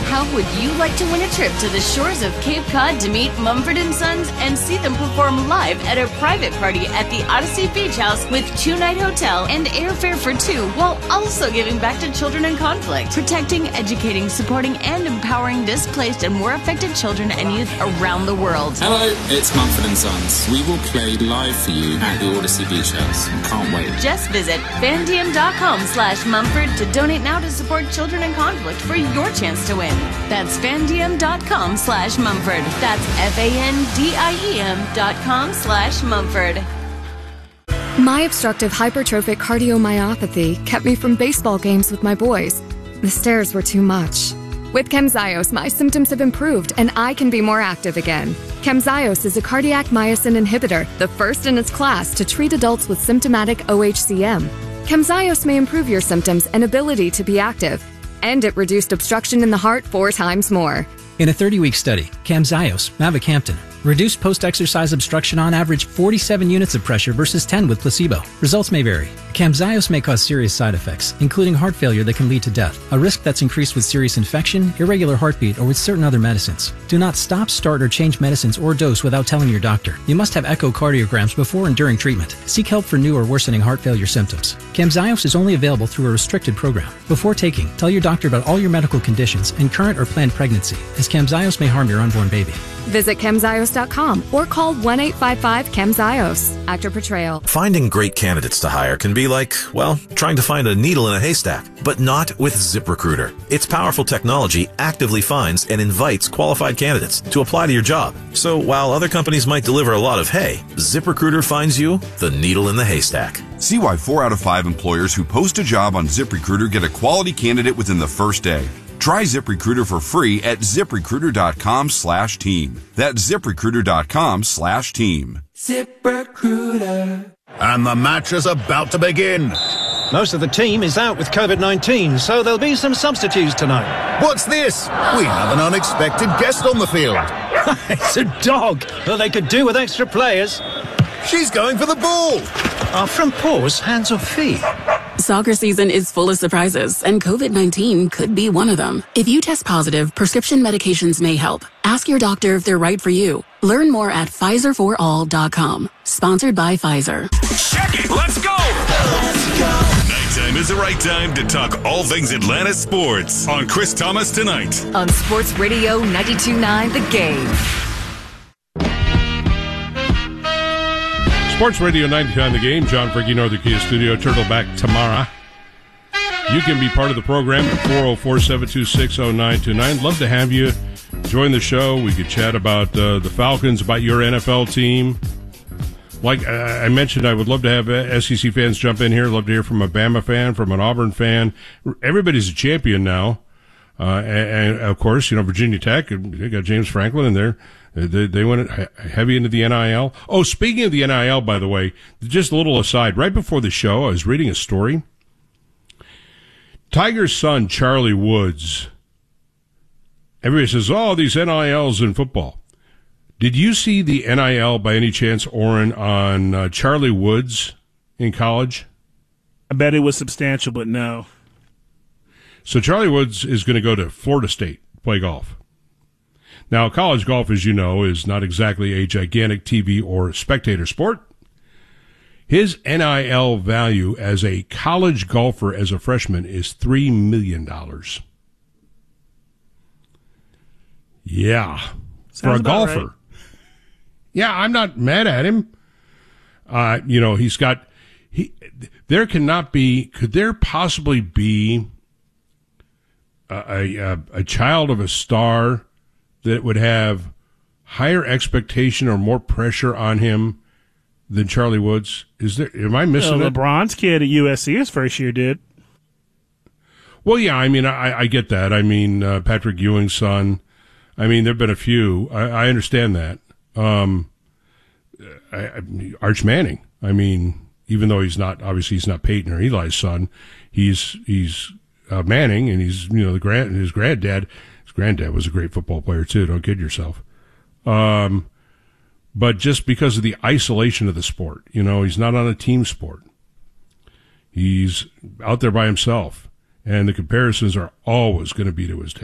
How would you like to win a trip to the shores of Cape Cod to meet Mumford & Sons and see them perform live at a private party at the Odyssey Beach House with 2-night hotel and airfare for 2, while also giving back to children in conflict, protecting, educating, supporting, and empowering displaced and war affected children and youth around the world. Hello, it's Mumford & Sons. We will play live for you at the Odyssey Beach House. Can't wait. Just visit fandiem.com/Mumford to donate now to support children in conflict for your chance to win. That's fandiem.com/Mumford. That's FANDIEM.com/Mumford. My obstructive hypertrophic cardiomyopathy kept me from baseball games with my boys. The stairs were too much. With Camzyos, my symptoms have improved and I can be more active again. Camzyos is a cardiac myosin inhibitor, the first in its class to treat adults with symptomatic OHCM. Camzyos may improve your symptoms and ability to be active, and it reduced obstruction in the heart 4 times more. In a 30-week study, Camzyos, mavacamten, reduced post-exercise obstruction on average 47 units of pressure versus 10 with placebo. Results may vary. Camzyos may cause serious side effects, including heart failure that can lead to death, a risk that's increased with serious infection, irregular heartbeat, or with certain other medicines. Do not stop, start, or change medicines or dose without telling your doctor. You must have echocardiograms before and during treatment. Seek help for new or worsening heart failure symptoms. Camzyos is only available through a restricted program. Before taking, tell your doctor about all your medical conditions and current or planned pregnancy, as Camzyos may harm your unborn baby. Visit Camzyos.com or call 1-855-CAMZYOS. Actor portrayal. Finding great candidates to hire can be like, well, trying to find a needle in a haystack, but not with ZipRecruiter. Its powerful technology actively finds and invites qualified candidates to apply to your job. So while other companies might deliver a lot of hay, ZipRecruiter finds you the needle in the haystack. See why 4 out of 5 employers who post a job on ZipRecruiter get a quality candidate within the first day. Try ZipRecruiter for free at ZipRecruiter.com/team. That's ZipRecruiter.com/team. ZipRecruiter. And the match is about to begin. Most of the team is out with COVID-19, so there'll be some substitutes tonight. What's this? We have an unexpected guest on the field. It's a dog. Well, they could do with extra players. She's going for the ball. Are front paws hands or feet? Soccer season is full of surprises, and COVID-19 could be one of them. If you test positive, prescription medications may help. Ask your doctor if they're right for you. Learn more at PfizerForAll.com. Sponsored by Pfizer. Check it. Let's go. Let's go. Nighttime is the right time to talk all things Atlanta sports on Chris Thomas Tonight. On Sports Radio 92.9 The Game. Sports Radio 99 The Game. John Fricke, Northern Kia Studio. Turtleback Tamara. You can be part of the program at 404-726-0929. Love to have you join the show. We could chat about the Falcons, about your NFL team. Like I mentioned, I would love to have SEC fans jump in here. Love to hear from a Bama fan, from an Auburn fan. Everybody's a champion now. And of course, Virginia Tech, they got James Franklin in there. They went heavy into the NIL. Oh, speaking of the NIL, by the way, just a little aside. Right before the show, I was reading a story. Tiger's son, Charlie Woods. Everybody says, oh, these NILs in football. Did you see the NIL by any chance, Oren, on Charlie Woods in college? I bet it was substantial, but no. So Charlie Woods is going to go to Florida State, play golf. Now, college golf, as you know, is not exactly a gigantic TV or spectator sport. His NIL value as a college golfer as a freshman is $3 million. Yeah. Sounds for a golfer. Right. Yeah, I'm not mad at him. Could there possibly be a child of a star that would have higher expectation or more pressure on him than Charlie Woods? Am I missing it? LeBron's kid at USC his first year did. Well, yeah, I mean, I get that. I mean, Patrick Ewing's son. I mean, there have been a few. I understand that. Arch Manning. I mean, even though he's not Peyton or Eli's son, he's Manning, and he's, his granddad. His granddad was a great football player too. Don't kid yourself. But just because of the isolation of the sport, he's not on a team sport. He's out there by himself, and the comparisons are always going to be to his dad.